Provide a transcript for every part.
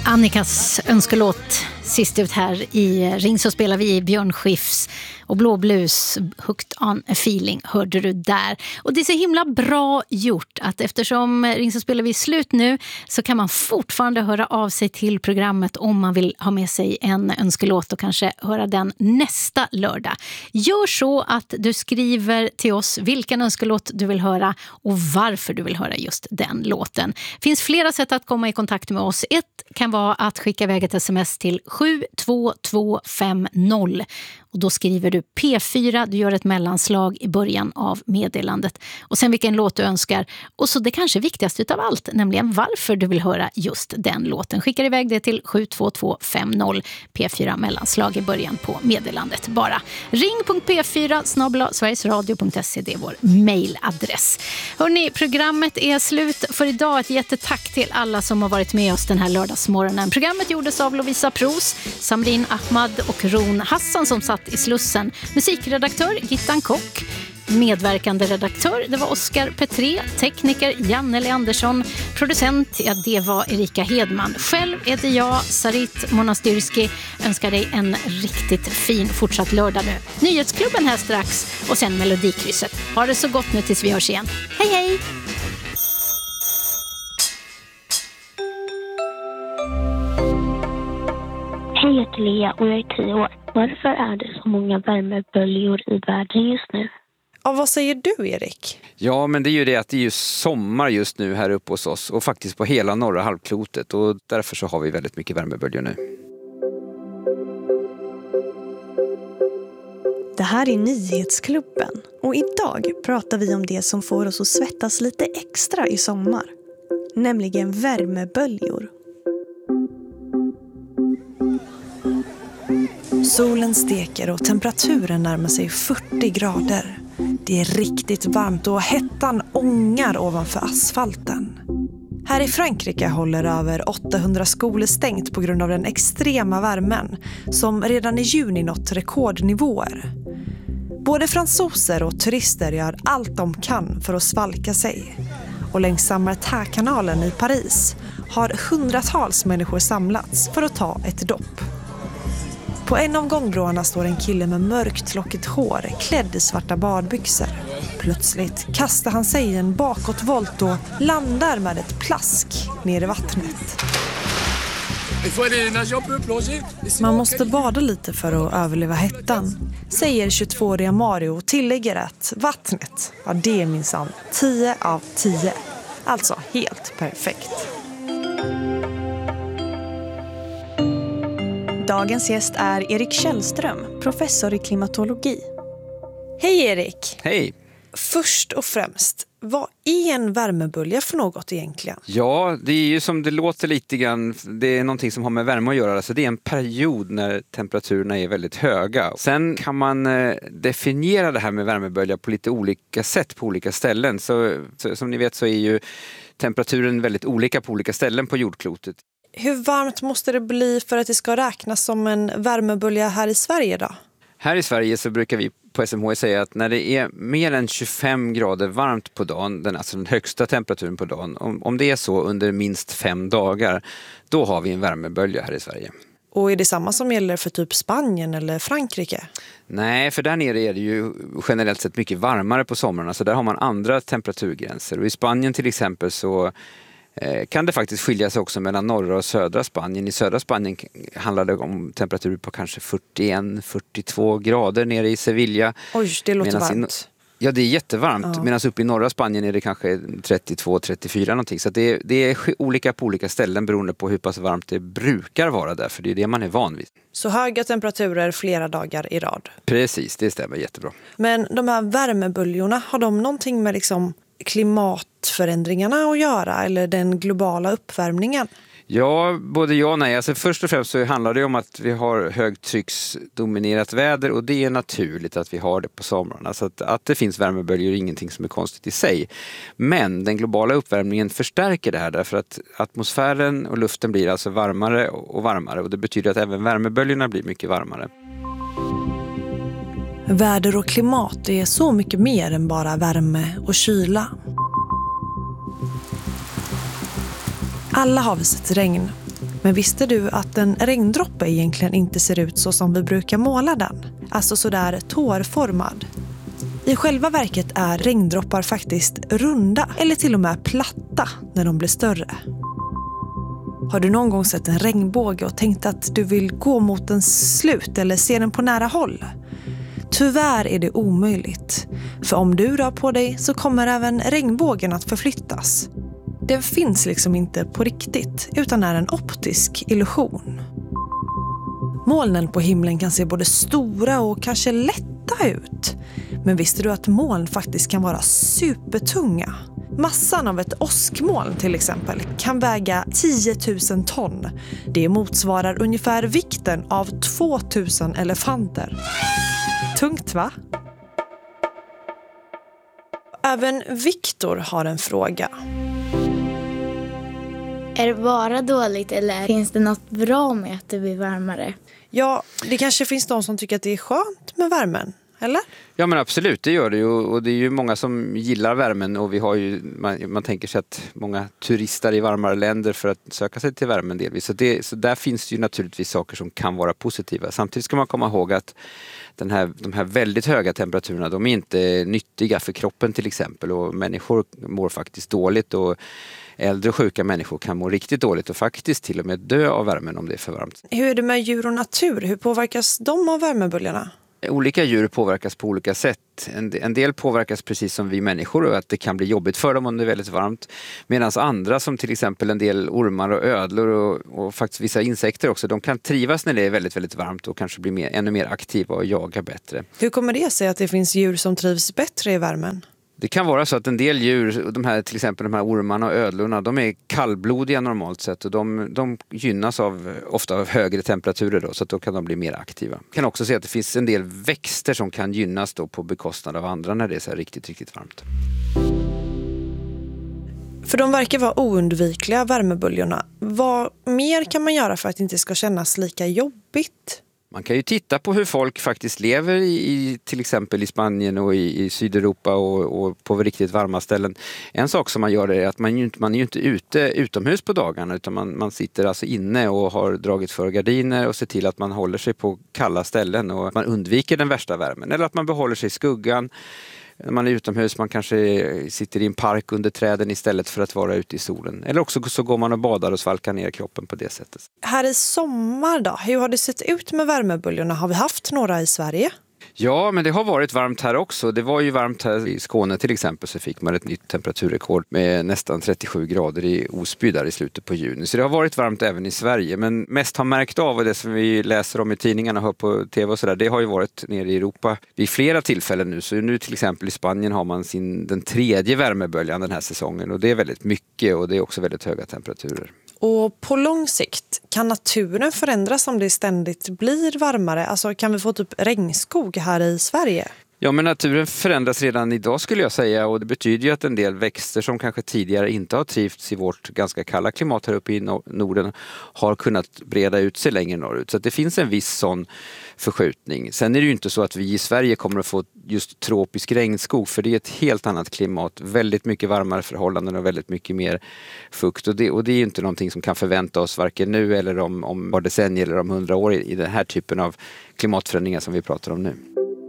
Annikas önskelåt sist ut här i Ring så spelar vi Björn Skifs och Blå Blues Hooked on a Feeling hörde du där. Och det är så himla bra gjort att eftersom Ring så spelar vi är slut nu så kan man fortfarande höra av sig till programmet om man vill ha med sig en önskelåt och kanske höra den nästa lördag. Gör så att du skriver till oss vilken önskelåt du vill höra och varför du vill höra just den låten. Det finns flera sätt att komma i kontakt med oss. Ett kan vara att skicka iväg ett sms till 72250 och då skriver du P4, du gör ett mellanslag i början av meddelandet och sen vilken låt du önskar och så det kanske viktigaste utav allt, nämligen varför du vill höra just den låten. Skickar iväg det till 72250 P4 mellanslag i början på meddelandet bara. ring.p4@sverigesradio.se, det är vår mailadress. Hörrni, programmet är slut för idag. Ett jättetack till alla som har varit med oss den här lördagsmorgonen. Programmet gjordes av Lovisa Pros, Samrin Ahmad och Ron Hassan som satt i Slussen. Musikredaktör Gittan Kock. Medverkande redaktör, det var Oskar Petré. Tekniker Janne Andersson. Producent, ja det var Erika Hedman. Själv är det jag, Sarit Monastyrski. Önskar dig en riktigt fin fortsatt lördag nu. Nyhetsklubben här strax och sen Melodikrysset. Ha det så gott nu tills vi hörs igen. Hej hej! Hej, jag heter Lea och jag är 10 år. Varför är det så många värmeböljor i världen just nu? Ja, vad säger du, Erik? Ja, men det är ju det att det är ju sommar just nu här uppe hos oss och faktiskt på hela norra halvklotet och därför så har vi väldigt mycket värmeböljor nu. Det här är Nyhetsklubben och idag pratar vi om det som får oss att svettas lite extra i sommar, nämligen värmeböljor. Solen steker och temperaturen närmar sig 40 grader. Det är riktigt varmt och hettan ångar ovanför asfalten. Här i Frankrike håller över 800 skolor stängt på grund av den extrema värmen som redan i juni nått rekordnivåer. Både fransoser och turister gör allt de kan för att svalka sig. Och längs Samartã-kanalen i Paris har hundratals människor samlats för att ta ett dopp. På en av gångbroarna står en kille med mörkt lockigt hår klädd i svarta badbyxor. Plötsligt kastar han sig i en bakåtvolt och landar med ett plask ner i vattnet. Man måste bada lite för att överleva hettan, säger 22-åriga Mario och tillägger att vattnet, ja det är minsann 10 av 10. Alltså helt perfekt. Dagens gäst är Erik Källström, professor i klimatologi. Hej Erik! Hej! Först och främst, vad är en värmebölja för något egentligen? Ja, det är ju som det låter lite grann, det är någonting som har med värme att göra. Alltså det är en period när temperaturerna är väldigt höga. Sen kan man definiera det här med värmebölja på lite olika sätt på olika ställen. Så som ni vet så är ju temperaturen väldigt olika på olika ställen på jordklotet. Hur varmt måste det bli för att det ska räknas som en värmebölja här i Sverige då? Här i Sverige så brukar vi på SMH säga att när det är mer än 25 grader varmt på dagen, alltså den högsta temperaturen på dagen, om det är så under minst 5 dagar, då har vi en värmebölja här i Sverige. Och är det samma som gäller för typ Spanien eller Frankrike? Nej, för där nere är det ju generellt sett mycket varmare på somrarna, så där har man andra temperaturgränser. Och i Spanien till exempel så kan det faktiskt skilja sig också mellan norra och södra Spanien. I södra Spanien handlar det om temperaturer på kanske 41-42 grader nere i Sevilla. Oj, det låter varmt. Ja, det är jättevarmt. Ja. Medan uppe i norra Spanien är det kanske 32-34 någonting. Så det är olika på olika ställen beroende på hur pass varmt det brukar vara där. För det är det man är van vid. Så höga temperaturer flera dagar i rad? Precis, det stämmer jättebra. Men de här värmeböljorna, har de någonting med liksom klimatförändringarna att göra eller den globala uppvärmningen? Ja, både ja och nej. Alltså först och främst så handlar det om att vi har högtrycksdominerat väder och det är naturligt att vi har det på somrarna. Så att det finns värmeböljor är ingenting som är konstigt i sig. Men den globala uppvärmningen förstärker det här därför att atmosfären och luften blir alltså varmare och varmare och det betyder att även värmeböljorna blir mycket varmare. Väder och klimat är så mycket mer än bara värme och kyla. Alla har vi sett regn. Men visste du att en regndroppe egentligen inte ser ut så som vi brukar måla den? Alltså sådär tårformad. I själva verket är regndroppar faktiskt runda eller till och med platta när de blir större. Har du någon gång sett en regnbåge och tänkt att du vill gå mot en slut eller se den på nära håll? Tyvärr är det omöjligt. För om du rör på dig så kommer även regnbågen att förflyttas. Den finns liksom inte på riktigt utan är en optisk illusion. Molnen på himlen kan se både stora och kanske lätta ut. Men visste du att moln faktiskt kan vara supertunga? Massan av ett åskmoln till exempel kan väga 10 000 ton. Det motsvarar ungefär vikten av 2000 elefanter. Tungt va? Även Viktor har en fråga. Är det bara dåligt eller finns det något bra med att det blir varmare? Ja, det kanske finns de som tycker att det är skönt med värmen, eller? Ja men absolut, det gör det ju, och det är ju många som gillar värmen, och vi har ju, man tänker sig att många turister i varmare länder för att söka sig till värmen delvis. Så där finns det ju naturligtvis saker som kan vara positiva. Samtidigt ska man komma ihåg att de här väldigt höga temperaturerna, de är inte nyttiga för kroppen till exempel, och människor mår faktiskt dåligt, och äldre och sjuka människor kan må riktigt dåligt och faktiskt till och med dö av värmen om det är för varmt. Hur är det med djur och natur? Hur påverkas de av värmeböljarna? Olika djur påverkas på olika sätt. En del påverkas precis som vi människor, och att det kan bli jobbigt för dem om det är väldigt varmt. Medan andra, som till exempel en del ormar och ödlor och faktiskt vissa insekter också, de kan trivas när det är väldigt, väldigt varmt och kanske bli ännu mer aktiva och jaga bättre. Hur kommer det sig att det finns djur som trivs bättre i värmen? Det kan vara så att en del djur, till exempel de här ormarna och ödlorna, de är kallblodiga normalt sett, och de gynnas ofta av högre temperaturer då, så att då kan de bli mer aktiva. Man kan också se att det finns en del växter som kan gynnas då på bekostnad av andra när det är så här riktigt, riktigt varmt. För de verkar vara oundvikliga, värmeböljorna. Vad mer kan man göra för att det inte ska kännas lika jobbigt? Man kan ju titta på hur folk faktiskt lever i till exempel i Spanien och i Sydeuropa och på riktigt varma ställen. En sak som man gör är att man är ju inte utomhus på dagarna, utan man sitter alltså inne och har dragit för gardiner och ser till att man håller sig på kalla ställen och man undviker den värsta värmen. Eller att man behåller sig i skuggan. När man är utomhus, man kanske sitter i en park under träden istället för att vara ute i solen. Eller också så går man och badar och svalkar ner kroppen på det sättet. Här i sommar då, hur har det sett ut med värmeböljorna? Har vi haft några i Sverige? Ja, men det har varit varmt här också. Det var ju varmt här i Skåne till exempel, så fick man ett nytt temperaturrekord med nästan 37 grader i Osby där i slutet på juni. Så det har varit varmt även i Sverige, men mest har märkt av, och det som vi läser om i tidningarna och hör på tv och sådär, det har ju varit nere i Europa vid flera tillfällen nu. Så nu till exempel i Spanien har man den tredje värmeböljan den här säsongen, och det är väldigt mycket, och det är också väldigt höga temperaturer. Och på lång sikt, kan naturen förändras om det ständigt blir varmare? Alltså kan vi få typ regnskog här i Sverige? Ja, men naturen förändras redan idag skulle jag säga, och det betyder ju att en del växter som kanske tidigare inte har trivts i vårt ganska kalla klimat här uppe i Norden har kunnat breda ut sig längre norrut. Så att det finns en viss sån förskjutning. Sen är det ju inte så att vi i Sverige kommer att få just tropisk regnskog, för det är ett helt annat klimat, väldigt mycket varmare förhållanden och väldigt mycket mer fukt, och det är ju inte någonting som kan förvänta oss varken nu eller om var decennier eller om 100 år i den här typen av klimatförändringar som vi pratar om nu.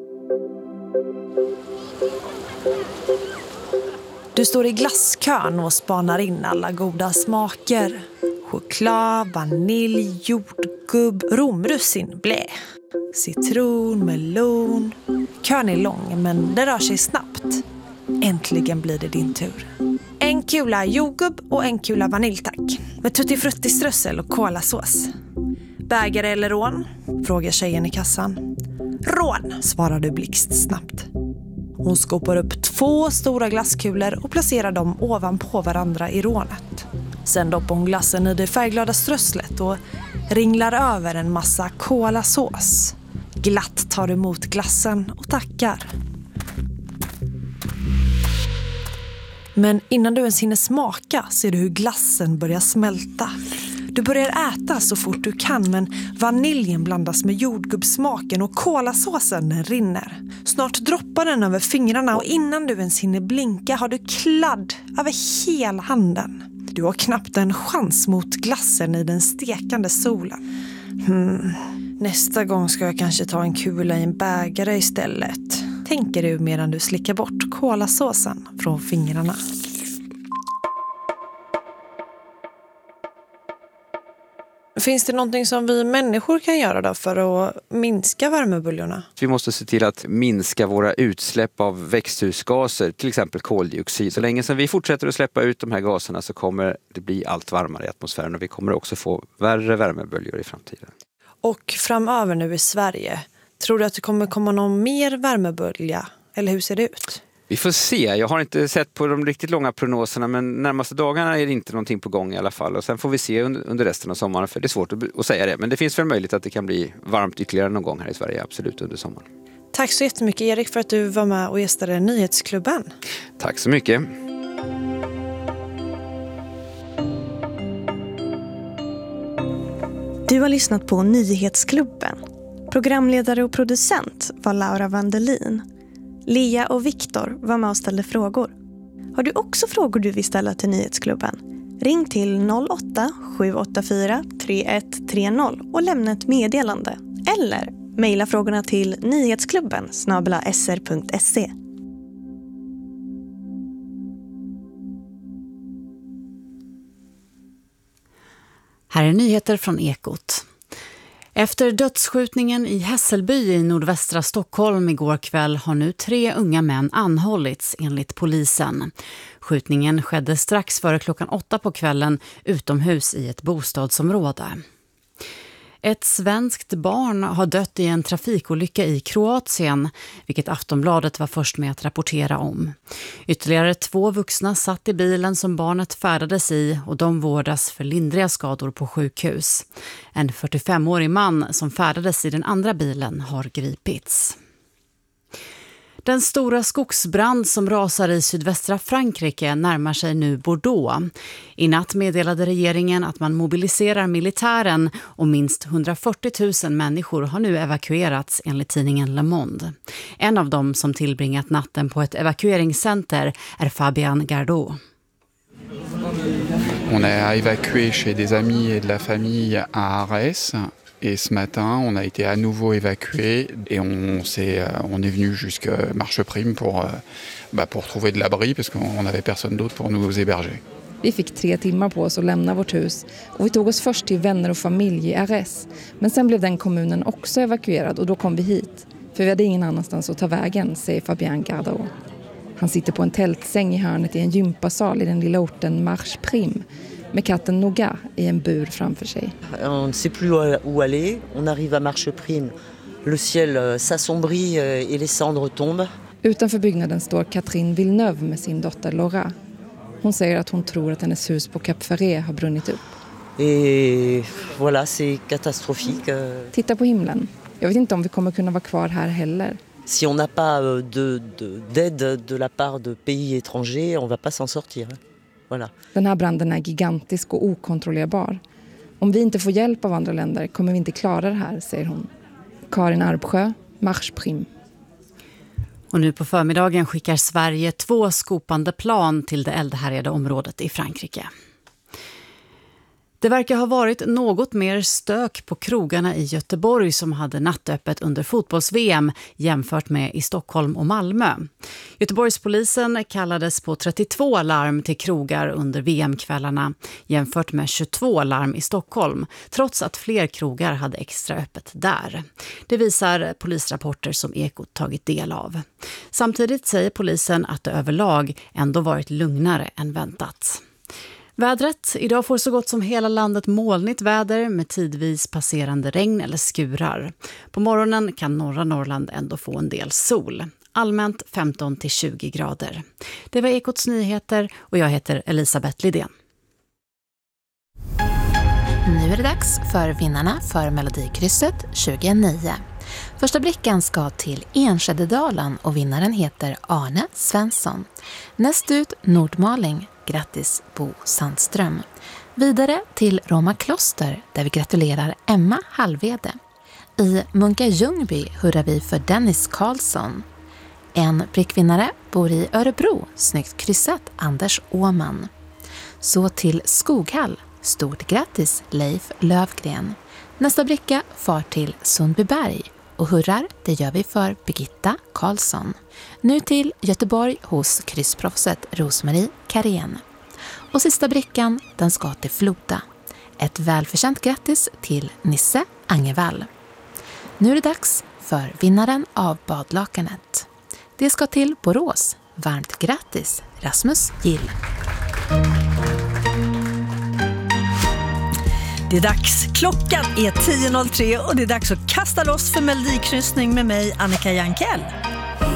Du står i glasskön och spanar in alla goda smaker. Choklad, vanilj, jordgubb, romrussin, blä. Citron, melon. Kön är lång, men det rör sig snabbt. Äntligen blir det din tur. En kula jordgubb och en kula vanilj, tack. Med tuttifrutti-strössel och kolasås. Bägare eller rån? Frågar tjejen i kassan. Rån, svarar du blixtsnabbt. Hon skopar upp 2 stora glasskulor och placerar dem ovanpå varandra i rånet. Sen doppar hon glassen i det färgglada strösslet och ringlar över en massa kolasås. Glatt tar emot glassen och tackar. Men innan du ens hinner smaka ser du hur glassen börjar smälta. Du börjar äta så fort du kan, men vaniljen blandas med jordgubbssmaken och kolasåsen rinner. Snart droppar den över fingrarna och innan du ens hinner blinka har du kladd över hela handen. Du har knappt en chans mot glassen i den stekande solen. Nästa gång ska jag kanske ta en kula i en bägare istället. Tänker du medan du slickar bort kolasåsen från fingrarna. Finns det någonting som vi människor kan göra då för att minska värmeböljorna? Vi måste se till att minska våra utsläpp av växthusgaser, till exempel koldioxid. Så länge som vi fortsätter att släppa ut de här gaserna så kommer det bli allt varmare i atmosfären och vi kommer också få värre värmeböljor i framtiden. Och framöver nu i Sverige, tror du att det kommer komma någon mer värmebölja? Eller hur ser det ut? Vi får se. Jag har inte sett på de riktigt långa prognoserna men närmaste dagarna är det inte någonting på gång i alla fall. Och sen får vi se under resten av sommaren för det är svårt att säga det. Men det finns väl möjligt att det kan bli varmt ytterligare någon gång här i Sverige, absolut under sommaren. Tack så jättemycket Erik för att du var med och gästade Nyhetsklubben. Tack så mycket. Du har lyssnat på Nyhetsklubben. Programledare och producent var Laura Vandelin. Lea och Viktor var med och ställde frågor. Har du också frågor du vill ställa till Nyhetsklubben? Ring till 08-784 3130 och lämna ett meddelande. Eller mejla frågorna till nyhetsklubben@sr.se. Här är nyheter från Ekot. Efter dödsskjutningen i Hässelby i nordvästra Stockholm igår kväll har nu 3 unga män anhållits enligt polisen. Skjutningen skedde strax före klockan 8 på kvällen utomhus i ett bostadsområde. Ett svenskt barn har dött i en trafikolycka i Kroatien, vilket Aftonbladet var först med att rapportera om. Ytterligare 2 vuxna satt i bilen som barnet färdades i och de vårdas för lindriga skador på sjukhus. En 45-årig man som färdades i den andra bilen har gripits. Den stora skogsbrand som rasar i sydvästra Frankrike närmar sig nu Bordeaux. I natt meddelade regeringen att man mobiliserar militären och minst 140 000 människor har nu evakuerats enligt tidningen Le Monde. En av dem som tillbringat natten på ett evakueringscenter är Fabien Gardot. On a évacué chez des amis et de la famille à Arès. Et ce matin, on a été à nouveau évacué et on est venu jusqu'à Marcheprime pour trouver de l'abri parce qu'on n'avait personne d'autre pour nous héberger. Vi fick 3 timmar på oss att lämna vårt hus och vi tog oss först till vänner och familj i Arès. Men sen blev den kommunen också evakuerad och då kom vi hit. För vi hade ingen annanstans att ta vägen, säger Fabien Gardot. Han sitter på en tältsäng i hörnet i en gympasal i den lilla orten Marcheprime. Med katten Nougat i en bur framför sig. On ne sait plus où aller. On arrive à Marcheprime. Le ciel s'assombrit et les cendres tombent. Utanför byggnaden står Catherine Villeneuve med sin dotter Laura. Hon säger att hon tror att hennes hus på Cap Ferret har brunnit upp. Et voilà, c'est catastrophique. Titta på himlen. Jag vet inte om vi kommer kunna vara kvar här heller. Si on n'a pas d'aide de la part de pays étrangers, on va pas s'en sortir. Voilà. Den här branden är gigantisk och okontrollerbar. Om vi inte får hjälp av andra länder kommer vi inte klara det här, säger hon. Karin Arbsjö, Marcheprime. Och nu på förmiddagen skickar Sverige 2 skopande plan till det eldhärjade området i Frankrike. Det verkar ha varit något mer stök på krogarna i Göteborg som hade nattöppet under fotbolls-VM jämfört med i Stockholm och Malmö. Göteborgspolisen kallades på 32 larm till krogar under VM-kvällarna jämfört med 22 larm i Stockholm, trots att fler krogar hade extra öppet där. Det visar polisrapporter som Ekot tagit del av. Samtidigt säger polisen att det överlag ändå varit lugnare än väntat. Vädret. Idag får så gott som hela landet molnigt väder med tidvis passerande regn eller skurar. På morgonen kan norra Norrland ändå få en del sol. Allmänt 15-20 grader. Det var Ekots nyheter och jag heter Elisabeth Lidén. Nu är det dags för vinnarna för Melodikrysset 2009. Första blicken ska till Enskededalen och vinnaren heter Arne Svensson. Näst ut Nordmaling. Grattis Bo Sandström. Vidare till Roma Kloster där vi gratulerar Emma Halvede. I Munka Ljungby hurrar vi för Dennis Karlsson. En prickvinnare bor i Örebro, snyggt kryssat Anders Åman. Så till Skoghall. Stort grattis Leif Lövgren. Nästa bricka far till Sundbyberg. Och hurrar, det gör vi för Birgitta Karlsson. Nu till Göteborg hos kryssproffset Rosmarie Karén. Och sista brickan, den ska till Floda. Ett välförtjänt grattis till Nisse Angevall. Nu är det dags för vinnaren av badlakanet. Det ska till Borås. Varmt grattis, Rasmus Gill. Det är dags. Klockan är 10.03 och det är dags att kasta loss för Melodikryssning med mig, Annika Jankell.